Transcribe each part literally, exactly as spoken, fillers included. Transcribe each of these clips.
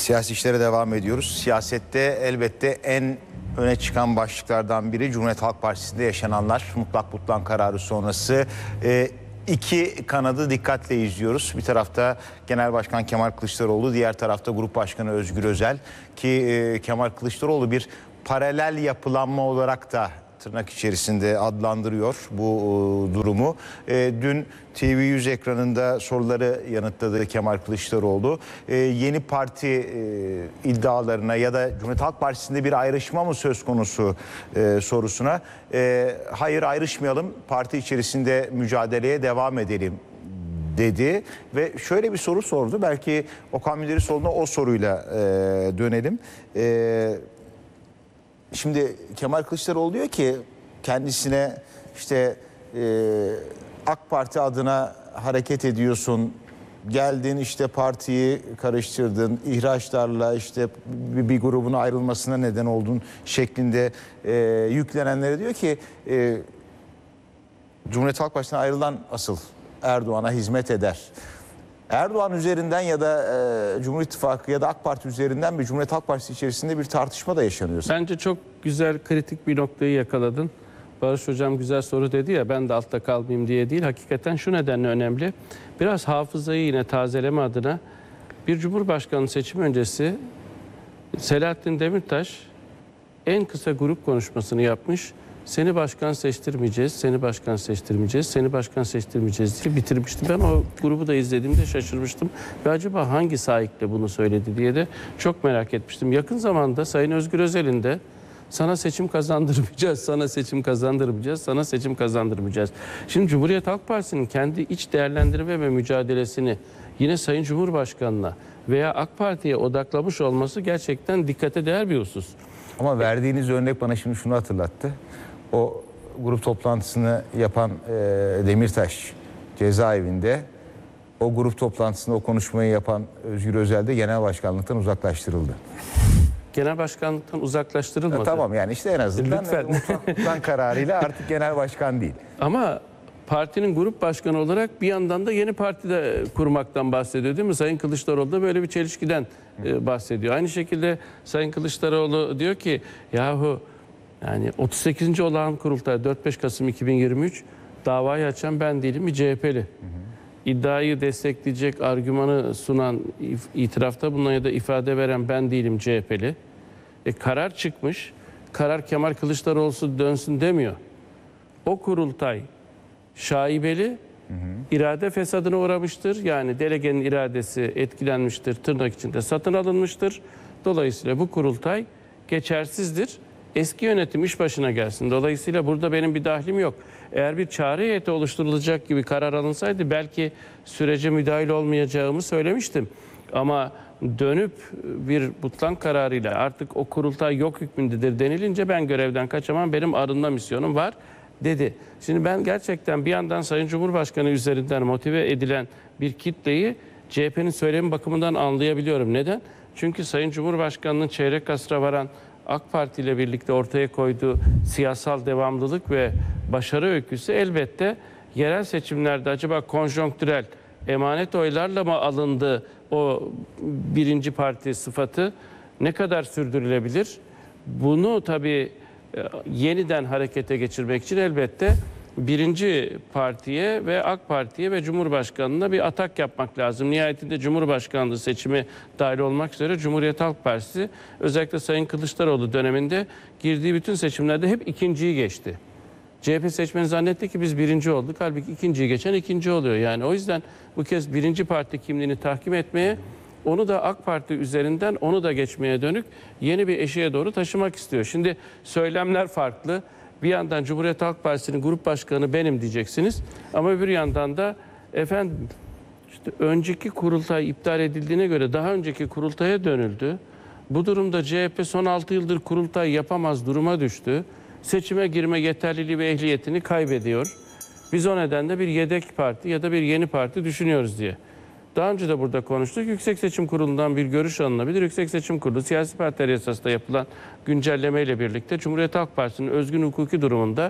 Siyasi işlere devam ediyoruz. Siyasette elbette en öne çıkan başlıklardan biri Cumhuriyet Halk Partisi'nde yaşananlar. Mutlak butlan kararı sonrası e, iki kanadı dikkatle izliyoruz. Bir tarafta Genel Başkan Kemal Kılıçdaroğlu, diğer tarafta Grup Başkanı Özgür Özel. Ki e, Kemal Kılıçdaroğlu bir paralel yapılanma olarak da tırnak içerisinde adlandırıyor bu e, durumu. E, dün T V yüz ekranında soruları yanıtladı Kemal Kılıçdaroğlu. E, yeni parti e, iddialarına ya da Cumhuriyet Halk Partisi'nde bir ayrışma mı söz konusu e, sorusuna e, hayır ayrışmayalım, parti içerisinde mücadeleye devam edelim dedi ve şöyle bir soru sordu. Belki Okan Müderrisoğlu'na o soruyla e, dönelim. E, Şimdi Kemal Kılıçdaroğlu diyor ki kendisine işte e, AK Parti adına hareket ediyorsun, geldin işte partiyi karıştırdın, ihraçlarla işte bir, bir grubun ayrılmasına neden oldun şeklinde e, yüklenenlere diyor ki e, Cumhuriyet Halk Partisi'ne ayrılan asıl Erdoğan'a hizmet eder. Erdoğan üzerinden ya da e, Cumhur İttifakı ya da AK Parti üzerinden bir Cumhuriyet Halk Partisi içerisinde bir tartışma da yaşanıyor. Bence çok güzel, kritik bir noktayı yakaladın. Barış Hocam güzel soru dedi ya, ben de altta kalmayayım diye değil. Hakikaten şu nedenle önemli. Biraz hafızayı yine tazeleme adına bir Cumhurbaşkanı seçimi öncesi Selahattin Demirtaş en kısa grup konuşmasını yapmış. Seni başkan seçtirmeyeceğiz, seni başkan seçtirmeyeceğiz, seni başkan seçtirmeyeceğiz diye bitirmiştim. Ben o grubu da izlediğimde şaşırmıştım. Ve acaba hangi sahikle bunu söyledi diye de çok merak etmiştim. Yakın zamanda Sayın Özgür Özel'in de sana seçim kazandırmayacağız, sana seçim kazandırmayacağız, sana seçim kazandırmayacağız. Şimdi Cumhuriyet Halk Partisi'nin kendi iç değerlendirme ve mücadelesini yine Sayın Cumhurbaşkanı'na veya AK Parti'ye odaklamış olması gerçekten dikkate değer bir husus. Ama verdiğiniz örnek bana şimdi şunu hatırlattı. O grup toplantısını yapan e, Demirtaş cezaevinde, o grup toplantısında o konuşmayı yapan Özgür Özel de genel başkanlıktan uzaklaştırıldı. Genel başkanlıktan uzaklaştırılmadı. E, tamam yani işte en azından mutlak kararıyla artık genel başkan değil. Ama partinin grup başkanı olarak bir yandan da yeni partide kurmaktan bahsediyor değil mi? Sayın Kılıçdaroğlu da böyle bir çelişkiden e, bahsediyor. Aynı şekilde Sayın Kılıçdaroğlu diyor ki yahu yani otuz sekizinci olağan kurultay dört beş Kasım iki bin yirmi üç davayı açan ben değilim, bir C H P'li. Hı hı. İddiayı destekleyecek argümanı sunan, itirafta bulunan ya da ifade veren ben değilim, C H P'li. E, karar çıkmış. Karar Kemal Kılıçdaroğlu dönsün demiyor. O kurultay şaibeli, hı hı. irade fesadına uğramıştır. Yani delegenin iradesi etkilenmiştir, tırnak içinde satın alınmıştır. Dolayısıyla bu kurultay geçersizdir. Eski yönetim iş başına gelsin. Dolayısıyla burada benim bir dahlim yok. Eğer bir çağrı heyeti oluşturulacak gibi karar alınsaydı belki sürece müdahil olmayacağımı söylemiştim. Ama dönüp bir butlan kararıyla artık o kurultay yok hükmündedir denilince ben görevden kaçamam, benim arınma misyonum var dedi. Şimdi ben gerçekten bir yandan Sayın Cumhurbaşkanı üzerinden motive edilen bir kitleyi C H P'nin söylemi bakımından anlayabiliyorum. Neden? Çünkü Sayın Cumhurbaşkanı'nın çeyrek asra varan AK Parti ile birlikte ortaya koyduğu siyasal devamlılık ve başarı öyküsü elbette yerel seçimlerde acaba konjonktürel emanet oylarla mı alındı o birinci parti sıfatı, ne kadar sürdürülebilir? Bunu tabii yeniden harekete geçirmek için elbette birinci partiye ve AK Parti'ye ve Cumhurbaşkanı'na bir atak yapmak lazım. Nihayetinde Cumhurbaşkanlığı seçimi dahil olmak üzere Cumhuriyet Halk Partisi özellikle Sayın Kılıçdaroğlu döneminde girdiği bütün seçimlerde hep ikinciyi geçti. C H P seçmeni zannetti ki biz birinci olduk. Halbuki ikinciyi geçen ikinci oluyor. Yani o yüzden bu kez birinci parti kimliğini tahkim etmeye, onu da AK Parti üzerinden onu da geçmeye dönük yeni bir eşiğe doğru taşımak istiyor. Şimdi söylemler farklı. Bir yandan Cumhuriyet Halk Partisi'nin grup başkanı benim diyeceksiniz. Ama öbür yandan da efendim işte önceki kurultay iptal edildiğine göre daha önceki kurultaya dönüldü. Bu durumda C H P son altı yıldır kurultay yapamaz duruma düştü. Seçime girme yeterliliği ve ehliyetini kaybediyor. Biz o nedenle bir yedek parti ya da bir yeni parti düşünüyoruz diye. Daha önce de burada konuştuk. Yüksek Seçim Kurulu'ndan bir görüş alınabilir. Yüksek Seçim Kurulu siyasi partiler yasasında yapılan güncelleme ile birlikte Cumhuriyet Halk Partisi'nin özgün hukuki durumunda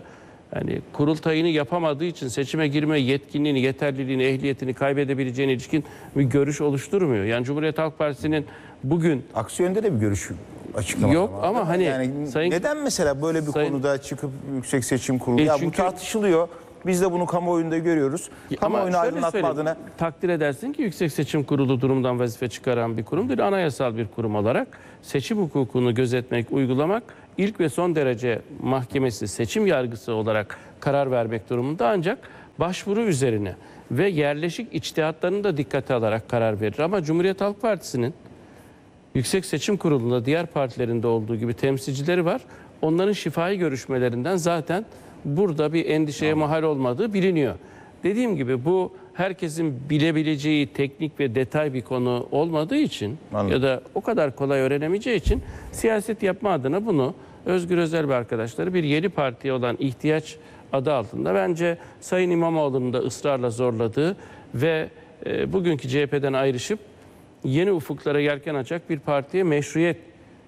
yani kurultayını yapamadığı için seçime girme yetkinliğini, yeterliliğini, ehliyetini kaybedebileceğine ilişkin bir görüş oluşturmuyor. Yani Cumhuriyet Halk Partisi'nin bugün Aksi yönde de bir görüş açıklama yok var. ama hani yani sayın, neden mesela böyle bir sayın, konuda çıkıp Yüksek Seçim Kurulu E ya çünkü, bu tartışılıyor. Biz de bunu kamuoyunda görüyoruz. Kamuoyunu aydınlatma adına takdir edersin ki Yüksek Seçim Kurulu durumdan vazife çıkaran bir kurumdur. Anayasal bir kurum olarak seçim hukukunu gözetmek, uygulamak ilk ve son derece mahkemesi, seçim yargısı olarak karar vermek durumunda, ancak başvuru üzerine ve yerleşik içtihatlarını da dikkate alarak karar verir. Ama Cumhuriyet Halk Partisi'nin Yüksek Seçim Kurulu'nda diğer partilerinde olduğu gibi temsilcileri var. Onların şifai görüşmelerinden zaten burada bir endişeye mahal olmadığı biliniyor. Dediğim gibi bu herkesin bilebileceği teknik ve detay bir konu olmadığı için Anladım. ya da o kadar kolay öğrenemeyeceği için siyaset yapma adına bunu Özgür Özel ve arkadaşları bir yeni partiye olan ihtiyaç adı altında bence Sayın İmamoğlu'nun da ısrarla zorladığı ve e, bugünkü C H P'den ayrışıp yeni ufuklara yelken açacak bir partiye meşruiyet,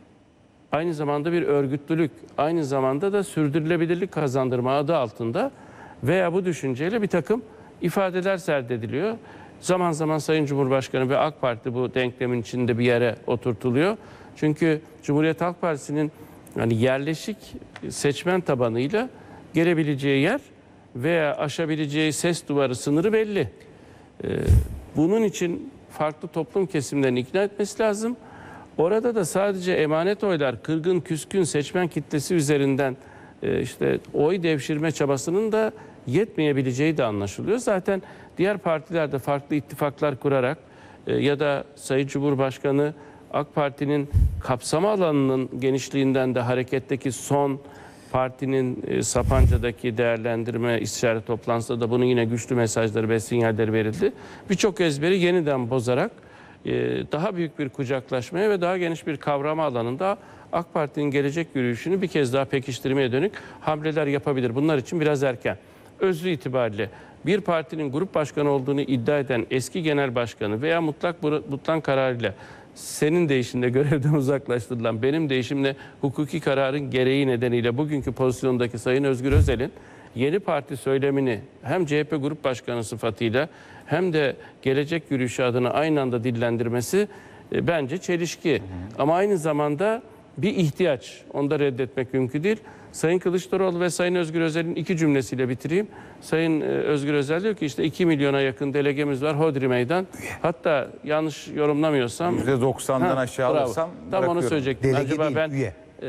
aynı zamanda bir örgütlülük, aynı zamanda da sürdürülebilirlik kazandırma adı altında veya bu düşünceyle bir takım ifadeler serdediliyor. Zaman zaman Sayın Cumhurbaşkanı ve AK Parti bu denklemin içinde bir yere oturtuluyor. Çünkü Cumhuriyet Halk Partisi'nin yani yerleşik seçmen tabanıyla gelebileceği yer veya aşabileceği ses duvarı, sınırı belli. Ee, bunun için farklı toplum kesimlerini ikna etmesi lazım. Orada da sadece emanet oylar, kırgın küskün seçmen kitlesi üzerinden e, işte oy devşirme çabasının da yetmeyebileceği de anlaşılıyor. Zaten diğer partiler de farklı ittifaklar kurarak e, ya da Sayın Cumhurbaşkanı AK Parti'nin kapsama alanının genişliğinden de hareketteki son partinin e, Sapanca'daki değerlendirme istişare toplantısında da bunun yine güçlü mesajları ve sinyalleri verildi. Birçok ezberi yeniden bozarak e, daha büyük bir kucaklaşmaya ve daha geniş bir kavrama alanında AK Parti'nin gelecek yürüyüşünü bir kez daha pekiştirmeye dönük hamleler yapabilir. Bunlar için biraz erken. Özlü itibariyle bir partinin grup başkanı olduğunu iddia eden eski genel başkanı veya mutlak mutlak kararıyla senin değişimle görevden uzaklaştırılan, benim değişimle hukuki kararın gereği nedeniyle bugünkü pozisyondaki Sayın Özgür Özel'in yeni parti söylemini hem C H P Grup Başkanı sıfatıyla hem de gelecek yürüyüşü adına aynı anda dillendirmesi e, bence çelişki. Hı hı. Ama aynı zamanda bir ihtiyaç. Onu da reddetmek mümkün değil. Sayın Kılıçdaroğlu ve Sayın Özgür Özel'in iki cümlesiyle bitireyim. Sayın Özgür Özel diyor ki işte iki milyona yakın delegemiz var Hodri Meydan. Hatta yanlış yorumlamıyorsam yüzde doksandan aşağı bravo. alırsam Tam bırakıyorum. onu söyleyecektim. Delege Acaba değil, ben üye. E,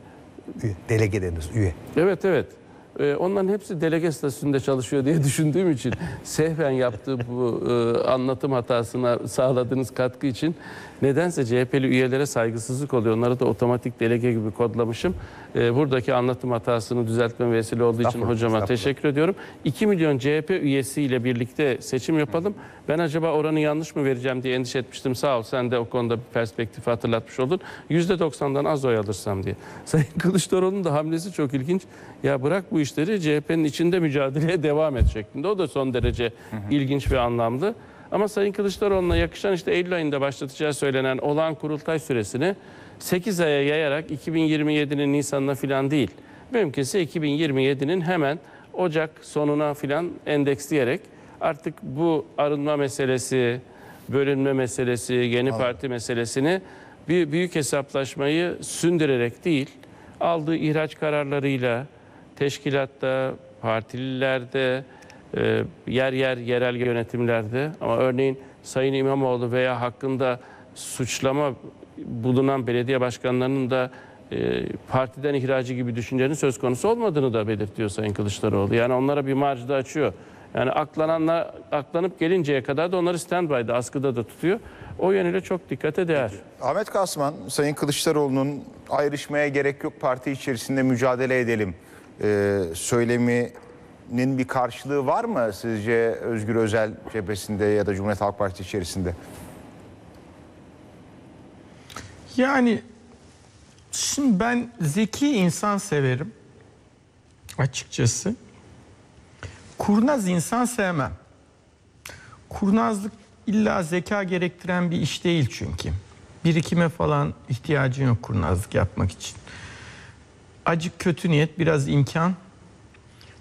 Üye. Delege denir, üye. evet evet. Ee, onların hepsi delege statüsünde çalışıyor diye düşündüğüm için sehven yaptığı bu e, anlatım hatasına sağladığınız katkı için nedense C H P'li üyelere saygısızlık oluyor. Onları da otomatik delege gibi kodlamışım. E, buradaki anlatım hatasını düzeltme vesile olduğu için hocama teşekkür ediyorum. iki milyon C H P üyesiyle birlikte seçim yapalım. Ben acaba oranı yanlış mı vereceğim diye endişe etmiştim. Sağ ol, sen de o konuda bir perspektifi hatırlatmış oldun. yüzde doksandan az oy alırsam diye. Sayın Kılıçdaroğlu'nun da hamlesi çok ilginç. Ya bırak bu işleri, C H P'nin içinde mücadeleye devam et şeklinde. O da son derece hı hı. ilginç ve anlamlı. Ama Sayın Kılıçdaroğlu'na yakışan işte Eylül ayında başlatacağı söylenen olağan kurultay süresini sekiz aya yayarak iki bin yirmi yedinin Nisan'ına falan değil, mümkünse iki bin yirmi yedinin hemen Ocak sonuna falan endeksleyerek artık bu arınma meselesi, bölünme meselesi, yeni Anladım. parti meselesini bir büyük hesaplaşmayı sündürerek değil, aldığı ihraç kararlarıyla teşkilatta, partililerde, e, yer yer yerel yönetimlerde, ama örneğin Sayın İmamoğlu veya hakkında suçlama bulunan belediye başkanlarının da e, partiden ihracı gibi düşüncenin söz konusu olmadığını da belirtiyor Sayın Kılıçdaroğlu. Yani onlara bir marj da açıyor. Yani aklananlar aklanıp gelinceye kadar da onları stand-by'da, askıda da tutuyor. O yönüyle çok dikkate değer. Ahmet Kasman, Sayın Kılıçdaroğlu'nun ayrışmaya gerek yok, parti içerisinde mücadele edelim e, söyleminin bir karşılığı var mı sizce Özgür Özel cephesinde ya da Cumhuriyet Halk Partisi içerisinde? Yani şimdi ben zeki insan severim açıkçası. Kurnaz insan sevmem. Kurnazlık illa zeka gerektiren bir iş değil çünkü. Birikime falan ihtiyacın yok kurnazlık yapmak için. Acık kötü niyet, biraz imkan.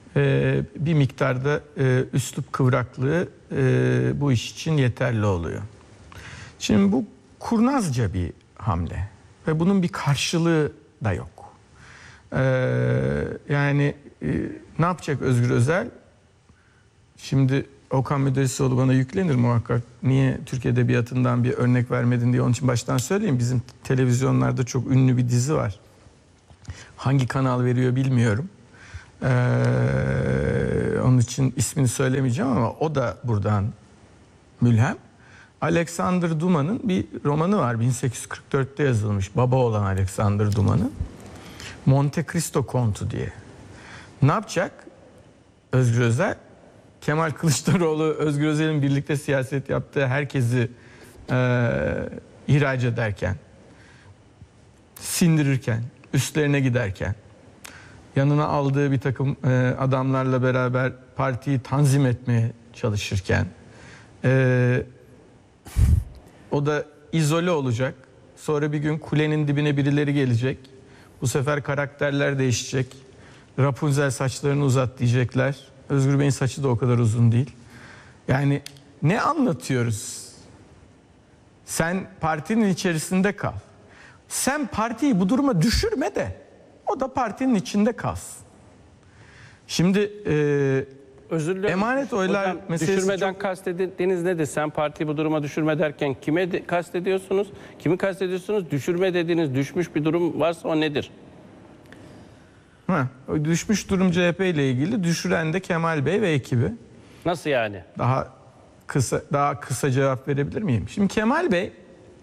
e, bir miktarda e, üslup kıvraklığı e, bu iş için yeterli oluyor. Şimdi bu kurnazca bir hamle ve bunun bir karşılığı da yok. E, yani e, ne yapacak Özgür Özel? Şimdi Okan Müderrisoğlu bana yüklenir muhakkak. Niye Türk Edebiyatı'ndan bir örnek vermedin diye, onun için baştan söyleyeyim. Bizim televizyonlarda çok ünlü bir dizi var. Hangi kanal veriyor bilmiyorum. Ee, onun için ismini söylemeyeceğim ama o da buradan mülhem. Alexander Dumas'ın bir romanı var. bin sekiz yüz kırk dörtte yazılmış. Baba olan Alexander Dumas'ın. Monte Cristo Kontu diye. Ne yapacak Özgür Özel? Kemal Kılıçdaroğlu, Özgür Özel'in birlikte siyaset yaptığı herkesi e, ihraç ederken, sindirirken, üstlerine giderken, yanına aldığı bir takım e, adamlarla beraber partiyi tanzim etmeye çalışırken, e, o da izole olacak. Sonra bir gün kulenin dibine birileri gelecek. Bu sefer karakterler değişecek. Rapunzel saçlarını uzat diyecekler. Özgür Bey'in saçı da o kadar uzun değil. Yani ne anlatıyoruz? Sen partinin içerisinde kal. Sen partiyi bu duruma düşürme de o da partinin içinde kalsın. Şimdi e, Özür dilerim. emanet oylar Hocam, meselesi düşürmeden çok... kastediniz nedir? Sen partiyi bu duruma düşürme derken kime de, kastediyorsunuz? Kimi kastediyorsunuz? Düşürme dediğiniz düşmüş bir durum varsa o nedir? Ha, o düşmüş durum C H P ile ilgili, düşüren de Kemal Bey ve ekibi. Nasıl yani? Daha kısa daha kısa cevap verebilir miyim? Şimdi Kemal Bey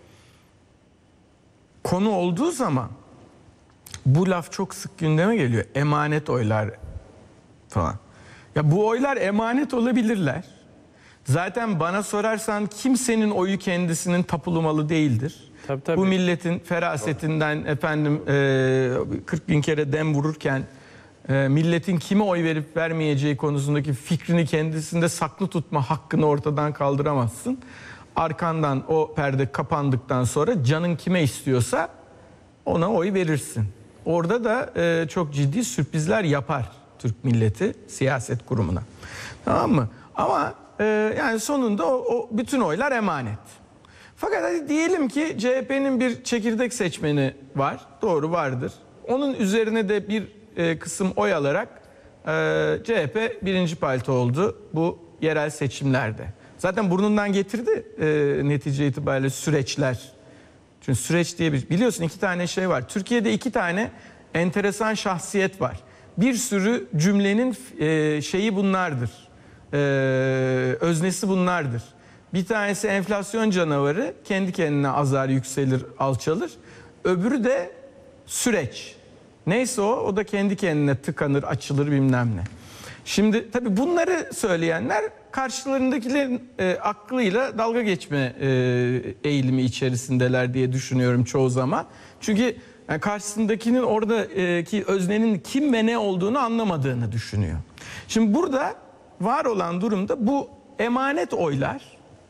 konu olduğu zaman bu laf çok sık gündeme geliyor. Emanet oylar falan. Ya bu oylar emanet olabilirler. Zaten bana sorarsan kimsenin oyu kendisinin tapulu malı değildir. Tabii, tabii. Bu milletin ferasetinden efendim e, kırk bin kere dem vururken e, milletin kime oy verip vermeyeceği konusundaki fikrini kendisinde saklı tutma hakkını ortadan kaldıramazsın. Arkandan o perde kapandıktan sonra canın kime istiyorsa ona oy verirsin. Orada da e, çok ciddi sürprizler yapar Türk milleti siyaset kurumuna. Tamam mı? Ama e, yani sonunda o, o bütün oylar emanet. Fakat hadi diyelim ki C H P'nin bir çekirdek seçmeni var. Doğru, vardır. Onun üzerine de bir e, kısım oy alarak e, C H P birinci parti oldu bu yerel seçimlerde. Zaten burnundan getirdi e, netice itibariyle süreçler. Çünkü süreç diye bir, biliyorsun iki tane şey var. Türkiye'de iki tane enteresan şahsiyet var. Bir sürü cümlenin e, şeyi bunlardır. E, öznesi bunlardır. Bir tanesi enflasyon canavarı, kendi kendine azar, yükselir, alçalır. Öbürü de süreç. Neyse o, o da kendi kendine tıkanır, açılır bilmem ne. Şimdi tabii bunları söyleyenler karşılarındakilerin e, aklıyla dalga geçme e, eğilimi içerisindeler diye düşünüyorum çoğu zaman. Çünkü yani karşısındakinin oradaki öznenin kim ve ne olduğunu anlamadığını düşünüyor. Şimdi burada var olan durumda bu emanet oylar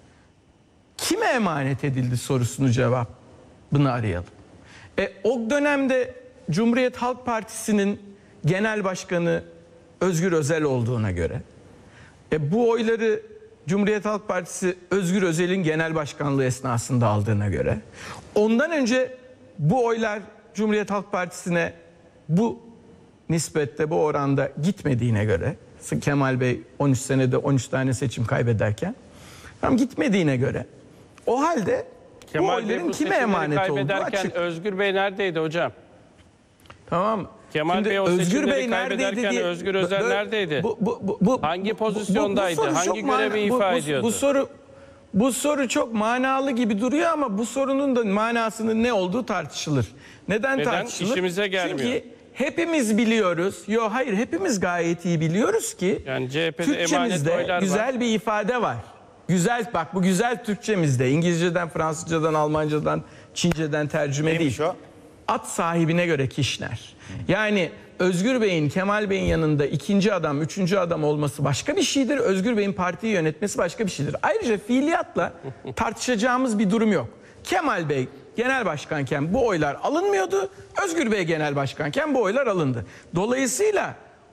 kime emanet edildi sorusunu cevabını arayalım. E, o dönemde Cumhuriyet Halk Partisi'nin genel başkanı Özgür Özel olduğuna göre, e, bu oyları Cumhuriyet Halk Partisi Özgür Özel'in genel başkanlığı esnasında aldığına göre, ondan önce bu oylar Cumhuriyet Halk Partisi'ne bu nispette, bu oranda gitmediğine göre, Kemal Bey on üç senede on üç tane seçim kaybederken, tam gitmediğine göre, o halde Kemal bu oyların Bey bu kime seçimleri emanet olduğu kaybederken açık. Özgür Bey neredeydi hocam? Tamam mı? Kemal Şimdi Bey o Özgür seçimleri Bey neredeydi kaybederken diye- Özgür Özel Böyle- neredeydi? Bu, bu, bu, bu, Hangi bu- bu- bu pozisyondaydı? soru Hangi çok görevi mana- ifa bu- bu- ediyordu? Bu soru bu soru çok manalı gibi duruyor ama bu sorunun da manasının ne olduğu tartışılır. Neden, Neden? tartışılır? İşimize gelmiyor. Çünkü hepimiz biliyoruz. Yo hayır, hepimiz gayet iyi biliyoruz ki Yani C H P'de emanet Türkçemizde oylar güzel var. bir ifade var. Güzel, bak bu güzel Türkçemizde. İngilizceden, Fransızcadan, Almancadan, Çince'den tercüme Neymiş değil. o? At sahibine göre kişner. Yani Özgür Bey'in Kemal Bey'in yanında ikinci adam, üçüncü adam olması başka bir şeydir. Özgür Bey'in partiyi yönetmesi başka bir şeydir. Ayrıca fiiliyatla tartışacağımız bir durum yok. Kemal Bey genel başkanken bu oylar alınmıyordu. Özgür Bey genel başkanken bu oylar alındı. Dolayısıyla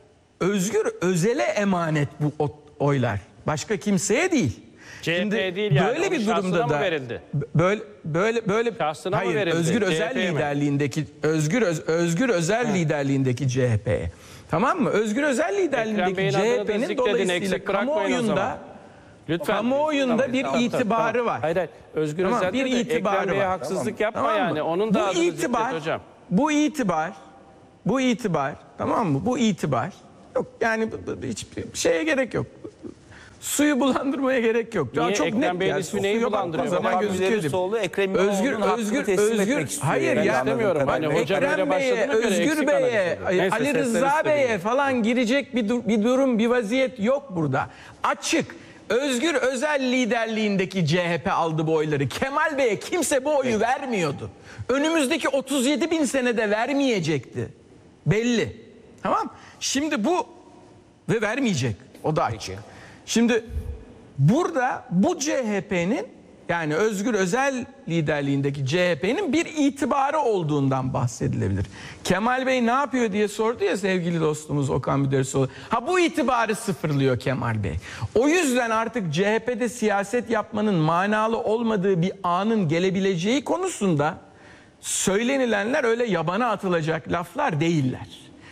Özgür Özel'e emanet bu o- oylar. Başka kimseye değil. C H P değil yani, böyle onun bir şahsına durumda mı da verildi? böyle böyle böyle Şahsına mı hayır verildi? Özgür C H Özel P'ye mi? liderliğindeki Özgür Öz- Özgür Özel liderliğindeki C H P'ye. Tamam mı? Özgür Özel Ekrem liderliğindeki Bey'in adını da C H P'nin zikredin, dolayısıyla eksik bırakmayın o kamuoyunda zaman. Lütfen. kamuoyunda bir Tamam, itibarı tamam. var. Hayır hayır. Özgür Tamam, Özel'de bir de itibarı Ekrem Bey'e var. haksızlık yapma Tamam mı? yani. Onun da bu adını itibar, zikret hocam. Bu itibar, bu itibar, tamam mı? Bu itibar, yok yani bu- bu- hiçbir şeye gerek yok. Suyu bulandırmaya gerek yok. Niye? Çok Ekrem net Bey'in yani. ismi neyi Suya bulandırıyor? baktığı zaman Bakan gözüküyor. Müderrisoğlu Ekrem Özgür, İmamoğlu'nun hakkını Özgür, teslim Özgür, etmek istiyor. hayır Yani ya. İstemiyorum. Hani hoca böyle Ekrem Bey'e, başladığına göre eksik Özgür Bey'e, analiz ediyor. Neyse, Ali sesleri Rıza üstü Bey'e değil. falan girecek bir, dur- bir durum, bir vaziyet yok burada. Açık. Özgür Özel liderliğindeki C H P aldı bu oyları. Kemal Bey'e kimse bu oyu vermiyordu. Önümüzdeki otuz yedi bin senede vermeyecekti. Belli. Tamam. Şimdi bu ve vermeyecek. O da açık. Şimdi burada bu C H P'nin yani Özgür Özel liderliğindeki C H P'nin bir itibarı olduğundan bahsedilebilir. Kemal Bey ne yapıyor diye sordu ya sevgili dostumuz Okan Müderrisoğlu. Ha bu itibarı sıfırlıyor Kemal Bey. O yüzden artık C H P'de siyaset yapmanın manalı olmadığı bir anın gelebileceği konusunda söylenilenler öyle yabana atılacak laflar değiller.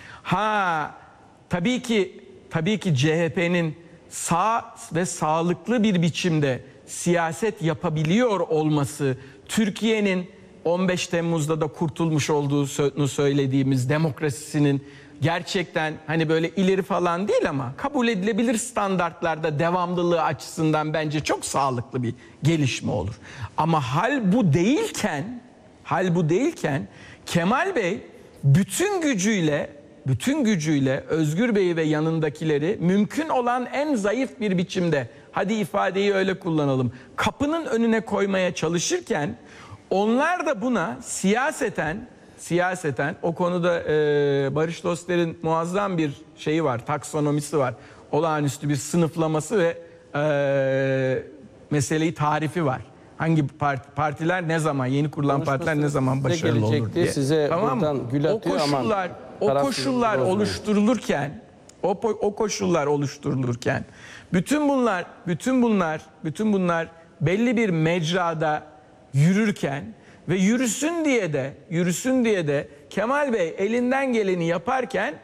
Ha tabii ki tabii ki C H P'nin sağ ve sağlıklı bir biçimde siyaset yapabiliyor olması Türkiye'nin on beş Temmuz'da da kurtulmuş olduğunu söylediğimiz demokrasisinin gerçekten hani böyle ileri falan değil ama kabul edilebilir standartlarda devamlılığı açısından bence çok sağlıklı bir gelişme olur. Ama hal bu değilken hal bu değilken Kemal Bey bütün gücüyle bütün gücüyle Özgür Bey'i ve yanındakileri mümkün olan en zayıf bir biçimde, hadi ifadeyi öyle kullanalım, kapının önüne koymaya çalışırken onlar da buna siyaseten siyaseten o konuda e, Barış Doster'in muazzam bir şeyi var, taksonomisi var. Olağanüstü bir sınıflaması ve e, meseleyi tarifi var. Hangi parti, partiler ne zaman, yeni kurulan partiler ne zaman Size başarılı olur gelecekti, diye. size Tamam mı? buradan gül O atıyor, aman koşullar, o tarafsızlık koşullar bozmayın. oluşturulurken, o, po- o koşullar oluşturulurken, bütün bunlar, bütün bunlar, bütün bunlar belli bir mecrada yürürken ve yürüsün diye de, yürüsün diye de Kemal Bey elinden geleni yaparken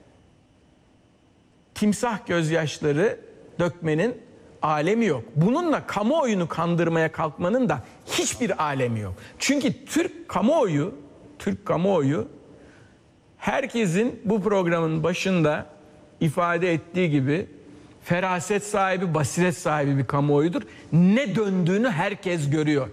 timsah gözyaşları dökmenin alemi yok. Bununla kamuoyunu kandırmaya kalkmanın da hiçbir alemi yok. Çünkü Türk kamuoyu, Türk kamuoyu herkesin bu programın başında ifade ettiği gibi feraset sahibi, basiret sahibi bir kamuoyudur. Ne döndüğünü herkes görüyor.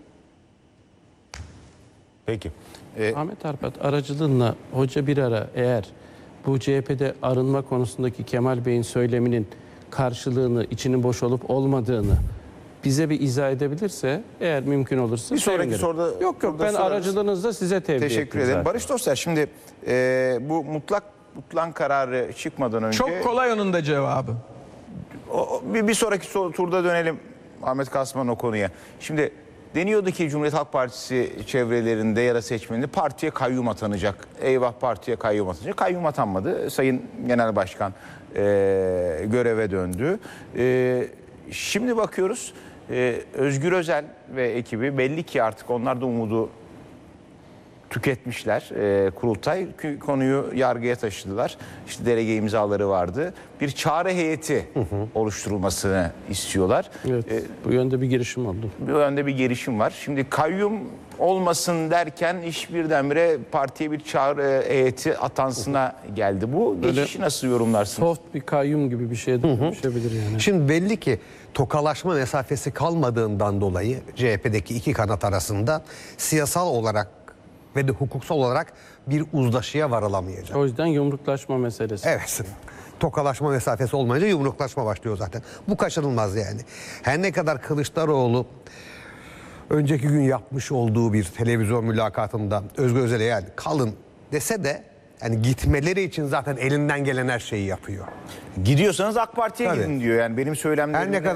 Peki. Ee, Ahmet Arpat aracılığınla hoca bir ara eğer bu C H P'de arınma konusundaki Kemal Bey'in söyleminin karşılığını, içinin boş olup olmadığını bize bir izah edebilirse, eğer mümkün olursa Bir sonraki sevinirim. soruda- Yok yok, soruda ben sorarız. aracılığınızla size tevdi Teşekkür ettim ederim. zaten. Barış Doster, şimdi e, bu mutlak butlan kararı çıkmadan önce Çok kolay onun da cevabı. o- bir, bir sonraki so- turda dönelim Ahmet Kasman o konuya. Şimdi deniyordu ki Cumhuriyet Halk Partisi çevrelerinde ya da seçmeninde partiye kayyum atanacak. Eyvah, partiye kayyum atanacak. Kayyum atanmadı. Sayın Genel Başkan e, göreve döndü. E, şimdi bakıyoruz e, Özgür Özel ve ekibi belli ki artık onlar da umudu tüketmişler. E, kurultay Kü- konuyu yargıya taşıdılar. İşte delege imzaları vardı. Bir çağrı heyeti oluşturulmasını istiyorlar. Evet, E, bu yönde bir girişim oldu. bir yönde bir girişim var. Şimdi kayyum olmasın derken iş birdenbire partiye bir çağrı heyeti atansına geldi. Bu geçişi nasıl yorumlarsın? Soft bir kayyum gibi bir şeye dönüşebilir yani. Şimdi belli ki tokalaşma mesafesi kalmadığından dolayı C H P'deki iki kanat arasında siyasal olarak ve de hukuksal olarak bir uzlaşıya varılamayacak. O yüzden yumruklaşma meselesi. Evet. Tokalaşma mesafesi olmayınca yumruklaşma başlıyor zaten. Bu kaçınılmaz yani. Her ne kadar Kılıçdaroğlu önceki gün yapmış olduğu bir televizyon mülakatında Özgür Özel'e yani kalın dese de yani gitmeleri için zaten elinden gelen her şeyi yapıyor. Gidiyorsanız AK Parti'ye Tabii. gidin diyor. Yani benim söylemlerimde Her ne kadar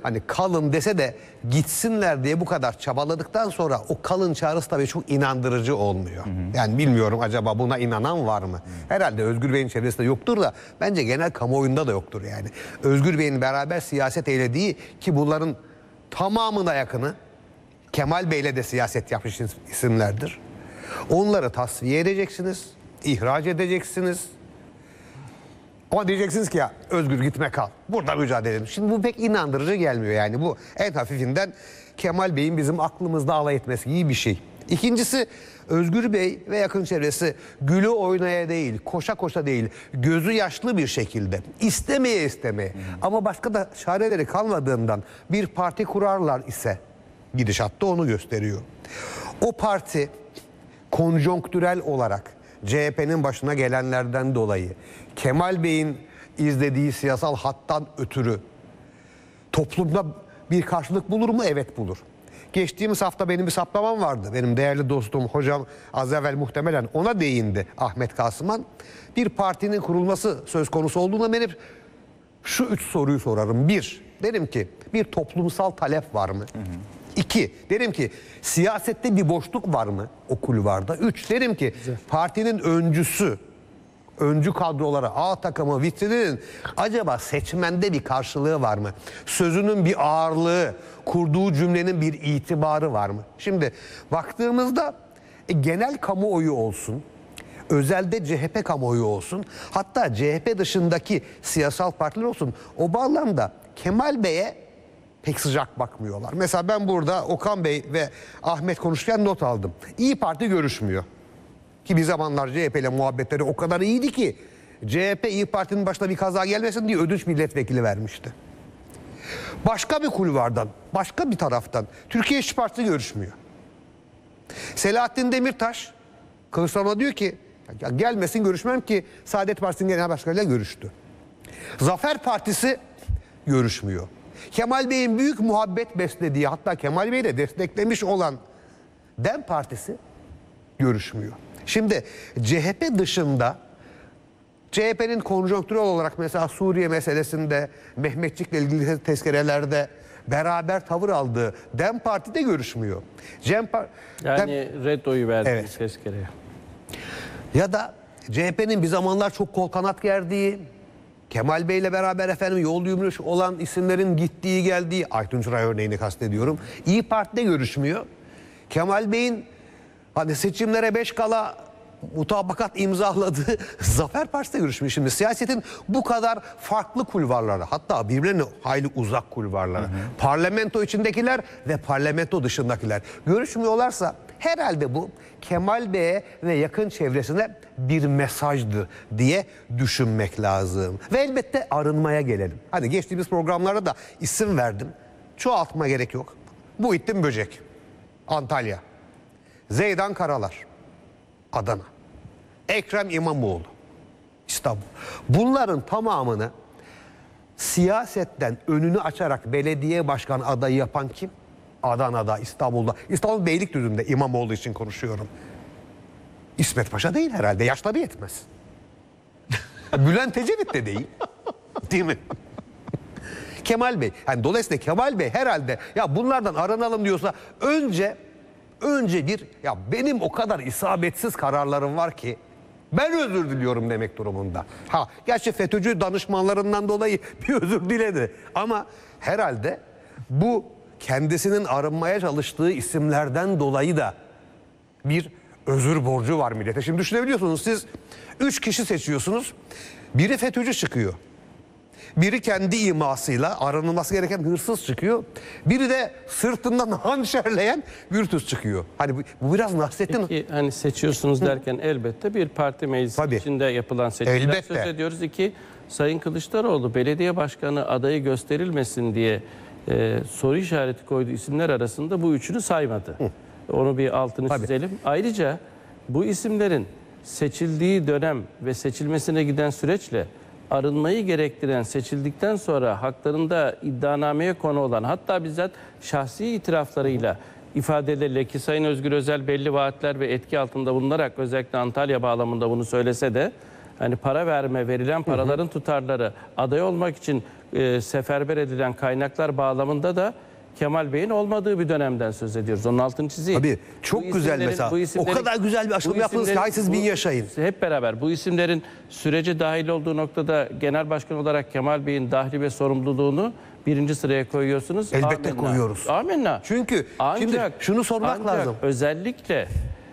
hani kalın dese de gitsinler diye bu kadar çabaladıktan sonra o kalın çağrısı tabii çok inandırıcı olmuyor. Hı hı. Yani bilmiyorum, acaba buna inanan var mı? Hı. Herhalde Özgür Bey'in çevresinde yoktur da bence genel kamuoyunda da yoktur yani. Özgür Bey'in beraber siyaset eylediği, ki bunların tamamına yakını Kemal Bey'le de siyaset yapmış isimlerdir. Onları tasfiye edeceksiniz, ihraç edeceksiniz. Ama diyeceksiniz ki ya Özgür gitme kal, burada mücadele edelim. Şimdi bu pek inandırıcı gelmiyor yani. Bu en hafifinden Kemal Bey'in bizim aklımızda alay etmesi gibi bir şey. İkincisi, Özgür Bey ve yakın çevresi gülü oynaya değil, koşa koşa değil, gözü yaşlı bir şekilde, istemeye istemeye hmm. ama başka da çareleri kalmadığından bir parti kurarlar ise gidişatta onu gösteriyor. O parti konjonktürel olarak C H P'nin başına gelenlerden dolayı, Kemal Bey'in izlediği siyasal hattan ötürü toplumda bir karşılık bulur mu? Evet, bulur. Geçtiğimiz hafta benim bir saptamam vardı. Benim değerli dostum, hocam az evvel muhtemelen ona değindi, Ahmet Kasıman. Bir partinin kurulması söz konusu olduğunda ben hep şu üç soruyu sorarım. Bir, derim ki bir toplumsal talep var mı? Hı hı. İki, derim ki siyasette bir boşluk var mı o kulvarda? Üç, derim ki partinin öncüsü, öncü kadrolara, A takımı, vitrinin acaba seçmende bir karşılığı var mı? Sözünün bir ağırlığı, kurduğu cümlenin bir itibarı var mı? Şimdi baktığımızda e, genel kamuoyu olsun, özelde C H P kamuoyu olsun, hatta C H P dışındaki siyasal partiler olsun, o bağlamda Kemal Bey'e pek sıcak bakmıyorlar. Mesela ben burada Okan Bey ve Ahmet konuşurken not aldım. İYİ Parti görüşmüyor. Ki bir zamanlar C H P ile muhabbetleri o kadar iyiydi ki C H P İYİ Parti'nin başına bir kaza gelmesin diye ödünç milletvekili vermişti. Başka bir kulvardan, başka bir taraftan Türkiye İşçi Partisi görüşmüyor. Selahattin Demirtaş Kılıçdaroğlu'na diyor ki ya gelmesin, görüşmem, ki Saadet Partisi'nin genel başkanıyla görüştü. Zafer Partisi görüşmüyor. Kemal Bey'in büyük muhabbet beslediği, hatta Kemal Bey'i de desteklemiş olan DEM Partisi görüşmüyor. Şimdi C H P dışında, C H P'nin konjonktürel olarak mesela Suriye meselesinde, Mehmetçik'le ilgili tezkerelerde beraber tavır aldığı DEM Parti de görüşmüyor. Cem Par yani Dem red oyu verdiği evet. tezkereye. Ya da C H P'nin bir zamanlar çok kol kanat gerdiği, Kemal Bey'le beraber efendim yol yürümüş olan isimlerin gittiği geldiği, Aytunç Ray örneğini kastediyorum, İYİ Parti'de görüşmüyor. Kemal Bey'in hani seçimlere beş kala mutabakat imzaladığı Zafer Partisi'de görüşmüyor. Şimdi siyasetin bu kadar farklı kulvarları, hatta birbirine hayli uzak kulvarları, hı hı. parlamento içindekiler ve parlamento dışındakiler görüşmüyorlarsa herhalde bu Kemal Bey'e ve yakın çevresine bir mesajdı diye düşünmek lazım. Ve elbette arınmaya gelelim. Hani geçtiğimiz programlarda da isim verdim. Çoğaltma gerek yok. Muhittin Böcek, Antalya. Zeydan Karalar, Adana. Ekrem İmamoğlu, İstanbul. Bunların tamamını siyasetten önünü açarak belediye başkan adayı yapan kim? Adana'da, İstanbul'da. İstanbul Beylikdüzü'nde İmamoğlu için konuşuyorum. İsmet Paşa değil herhalde. Yaşları yetmez. Bülent Ecevit de değil. Değil mi? Kemal Bey. Yani dolayısıyla Kemal Bey herhalde ya bunlardan aranalım diyorsa önce önce bir ya benim o kadar isabetsiz kararlarım var ki ben özür diliyorum demek durumunda. Ha, gerçi FETÖ'cü danışmanlarından dolayı bir özür diledi. Ama herhalde bu kendisinin arınmaya çalıştığı isimlerden dolayı da bir özür borcu var millete. Şimdi düşünebiliyorsunuz, siz üç kişi seçiyorsunuz. Biri FETÖ'cü çıkıyor. Biri kendi imasıyla aranılması gereken hırsız çıkıyor. Biri de sırtından hançerleyen Virtüs çıkıyor. Hani bu, bu biraz Nasrettin... Peki hani seçiyorsunuz derken elbette bir parti meclisi Tabii. içinde yapılan seçimler elbette. söz ediyoruz. İki, Sayın Kılıçdaroğlu belediye başkanı adayı gösterilmesin diye e, soru işareti koyduğu isimler arasında bu üçünü saymadı. Hı. Onu bir altını Tabii. çizelim. Ayrıca bu isimlerin seçildiği dönem ve seçilmesine giden süreçle arınmayı gerektiren, seçildikten sonra haklarında iddianameye konu olan, hatta bizzat şahsi itiraflarıyla ifadeleriyle, ki Sayın Özgür Özel belli vaatler ve etki altında bulunarak özellikle Antalya bağlamında bunu söylese de hani para verme, verilen paraların tutarları, aday olmak için e, seferber edilen kaynaklar bağlamında da Kemal Bey'in olmadığı bir dönemden söz ediyoruz. Onun altını çizeyim. Tabii, çok Bu güzel isimlerin- mesela. bu O isimlerin- kadar güzel bir açılım bu yaptınız ki, isimlerin- hay siz bin bu- yaşayın. Hep beraber bu isimlerin sürece dahil olduğu noktada genel başkan olarak Kemal Bey'in dahli ve sorumluluğunu birinci sıraya koyuyorsunuz. Elbette Amenna. koyuyoruz. Amenna. Çünkü Ancak, şimdi şunu sormak ancak lazım. özellikle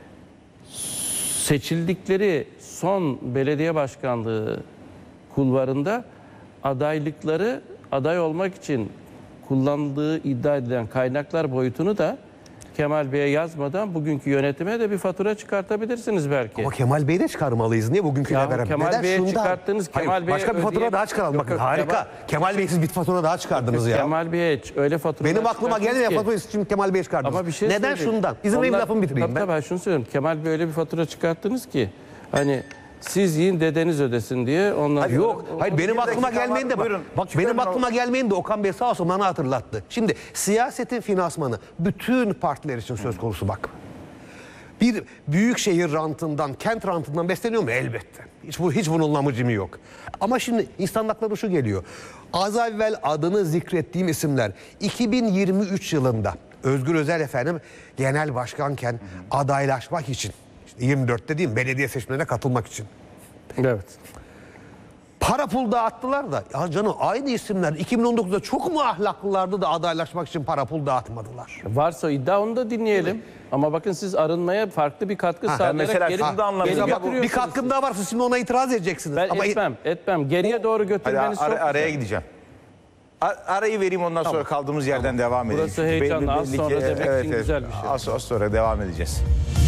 seçildikleri son belediye başkanlığı kulvarında adaylıkları aday olmak için kullandığı iddia edilen kaynaklar boyutunu da Kemal Bey'e yazmadan bugünkü yönetime de bir fatura çıkartabilirsiniz belki. Ama Kemal Bey'i de çıkarmalıyız. Niye bugünküyle Ya beraber? Kemal Neden? Bey'e Şundan. çıkarttığınız Hayır, Kemal Bey'e başka bir fatura ödeye- daha çıkaralım. Yok, Bakın yok, harika. Kemal- Kemal Bey siz bir fatura daha çıkardınız ya. Kemal Bey'e hiç öyle faturalar Benim aklıma çıkarttınız gelmeyen ki- faturayı şimdi Kemal Bey çıkardınız. Ama bir şey Neden söyleyeyim. şundan? İzin verin Onlar- lafımı bitireyim tabii, ben. Tabii şunu söylüyorum. Kemal Bey öyle bir fatura çıkarttınız ki hani siz yiyin dedeniz ödesin diye onlar Yok. Hayır benim bir aklıma dakika gelmeyin de var. bak. Buyurun. Bak Çıkarın benim o- aklıma gelmeyin de Okan Bey sağ olsun bana hatırlattı. Şimdi siyasetin finansmanı bütün partiler için söz konusu bak. Bir büyük şehir rantından, kent rantından besleniyor mu? Elbette. Hiç, bu, hiç bunun amacımı yok. Ama şimdi insan aklına şu geliyor. Az evvel adını zikrettiğim isimler iki bin yirmi üç yılında Özgür Özel efendim genel başkanken adaylaşmak için, işte yirmi dörtte değil mi, belediye seçimlerine katılmak için Evet. para pul dağıttılar da ya canım aynı isimler iki bin on dokuzda çok mu ahlaklılardı da adaylaşmak için para pul dağıtmadılar? Varsa iddia onu da dinleyelim. Ama bakın siz arınmaya farklı bir katkı sağlayarak mesela geri, şunu da anlamak geri lazım. Bak, bir götürüyorsunuz. katkım daha varsa şimdi ona itiraz edeceksiniz. Ben Ama etmem, etmem. Geriye doğru Hadi götürmeniz ara- çok araya güzel. gideceğim. A- Arayı vereyim ondan sonra kaldığımız yerden devam edelim. Burası Çünkü heyecanlı. belli- Az belli sonra ki- demek için güzel bir şey. Az, az sonra devam edeceğiz.